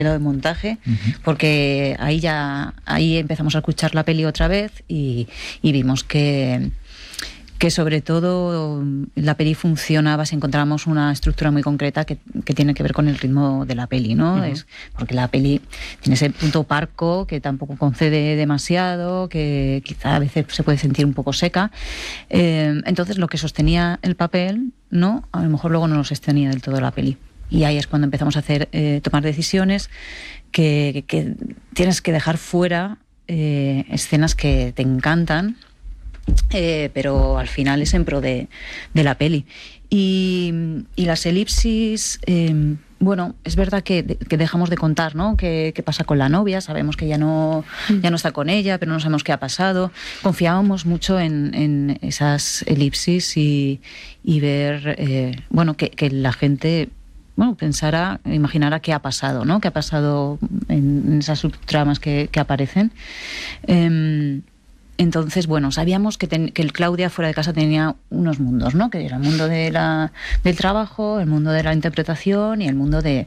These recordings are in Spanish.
de montaje, porque ahí empezamos a escuchar la peli otra vez y vimos que sobre todo la peli funcionaba si encontramos una estructura muy concreta que tiene que ver con el ritmo de la peli, ¿no? Es porque la peli tiene ese punto parco que tampoco concede demasiado, que quizá a veces se puede sentir un poco seca. Entonces lo que sostenía el papel, ¿no? A lo mejor luego no lo sostenía del todo la peli. Y ahí es cuando empezamos a tomar decisiones que tienes que dejar fuera escenas que te encantan, pero al final es en pro de la peli. Y las elipsis, bueno, es verdad que dejamos de contar, ¿no? ¿Qué pasa con la novia? Sabemos que ya no está con ella, pero no sabemos qué ha pasado. Confiábamos mucho en esas elipsis y ver, bueno, que la gente... Bueno, imaginara qué ha pasado, ¿no? Qué ha pasado en esas subtramas que aparecen. Entonces, bueno, sabíamos que el Claudia fuera de casa tenía unos mundos, ¿no? Que era el mundo del trabajo, el mundo de la interpretación y el mundo del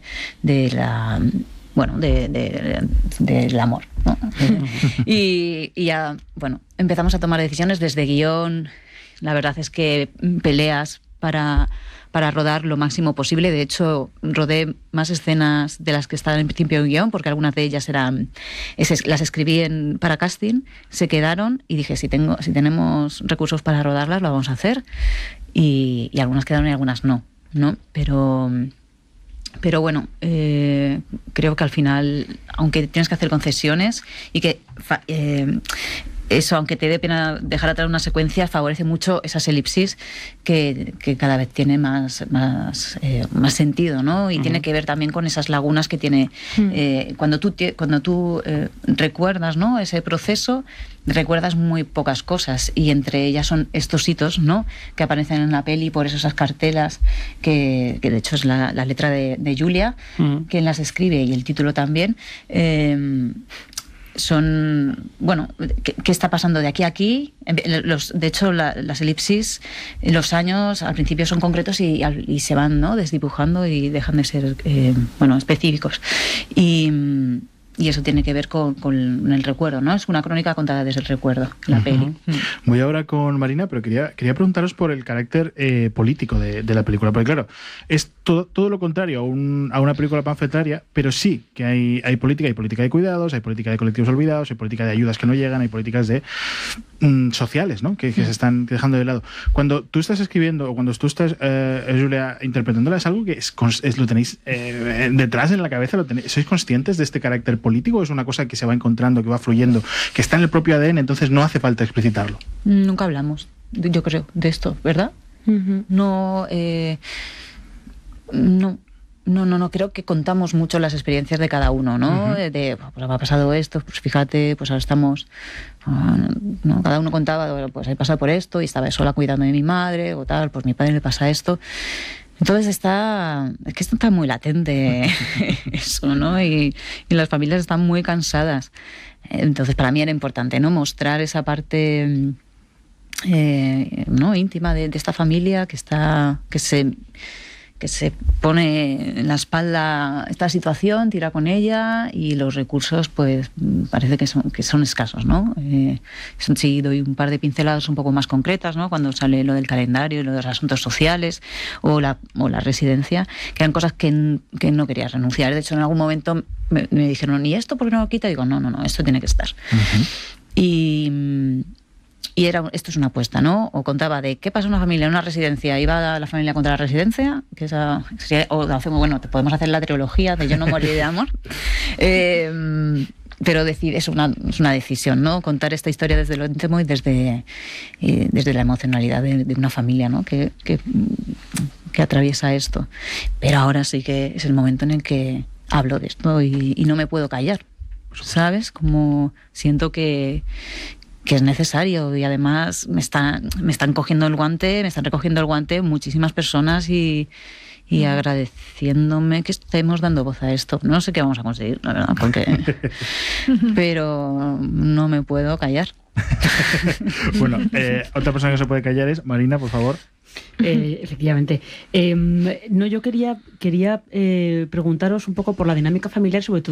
amor, ¿no? Y ya, bueno, empezamos a tomar decisiones desde guión. La verdad es que peleas para rodar lo máximo posible. De hecho, rodé más escenas de las que estaban en principio en guión, porque algunas de ellas las escribí para casting, se quedaron y dije, si tenemos recursos para rodarlas, lo vamos a hacer. Y algunas quedaron y algunas no. Pero bueno, creo que al final, aunque tienes que hacer concesiones y que... eso, aunque te dé pena dejar atrás una secuencia, favorece mucho esas elipsis que cada vez tiene más sentido, ¿no? Y tiene que ver también con esas lagunas que tiene. Cuando tú recuerdas, ¿no? Ese proceso, recuerdas muy pocas cosas, y entre ellas son estos hitos, ¿no? Que aparecen en la peli, por eso esas cartelas, que de hecho es la letra de Julia, quien las escribe, y el título también. Son, bueno, ¿qué está pasando de aquí a aquí? De hecho, las elipsis, los años al principio son concretos y se van, ¿no? Desdibujando y dejan de ser, específicos. Y eso tiene que ver con el recuerdo, ¿no? Es una crónica contada desde el recuerdo, la peli. Voy ahora con Marina, pero quería preguntaros por el carácter político de la película, porque claro, es todo lo contrario a una película panfletaria, pero sí que hay política de cuidados, hay política de colectivos olvidados, hay política de ayudas que no llegan, hay políticas de sociales, ¿no? Que se están dejando de lado. Cuando tú estás escribiendo o cuando tú estás, Julia, interpretándola, ¿es algo que lo tenéis detrás en la cabeza? ¿Sois conscientes de este carácter político, o es una cosa que se va encontrando, que va fluyendo, que está en el propio ADN, entonces no hace falta explicitarlo? Nunca hablamos, yo creo, de esto, ¿verdad? No, creo que contamos mucho las experiencias de cada uno, ¿no? Pues me ha pasado esto, pues fíjate, pues ahora estamos... ¿no? Cada uno contaba, bueno, pues he pasado por esto y estaba sola cuidando de mi madre, o tal, pues mi padre le pasa esto. Entonces está muy latente eso, ¿no? Y las familias están muy cansadas. Entonces para mí era importante, ¿no? Mostrar esa parte ¿no? íntima de esta familia que se pone en la espalda esta situación, tira con ella, y los recursos pues parece que son escasos, ¿no? Sí, doy un par de pinceladas un poco más concretas, ¿no? Cuando sale lo del calendario y lo de los asuntos sociales o la residencia, que eran cosas que no quería renunciar. De hecho, en algún momento me dijeron, ¿y esto por qué no lo quita? Y digo, no, esto tiene que estar. Y esto es una apuesta, ¿no? O contaba de qué pasa en una familia en una residencia, iba la familia contra la residencia, que esa sería, podemos hacer la trilogía de Yo no moriré de amor, pero es una decisión, ¿no? Contar esta historia desde lo íntimo y desde la emocionalidad de una familia, ¿no? Que atraviesa esto. Pero ahora sí que es el momento en el que hablo de esto y no me puedo callar, ¿sabes? Como siento que es necesario, y además me están recogiendo el guante muchísimas personas y agradeciéndome que estemos dando voz a esto. No sé qué vamos a conseguir, la verdad, pero no me puedo callar. Bueno, otra persona que se puede callar es Marina, por favor. Efectivamente. Yo quería preguntaros un poco por la dinámica familiar, sobre todo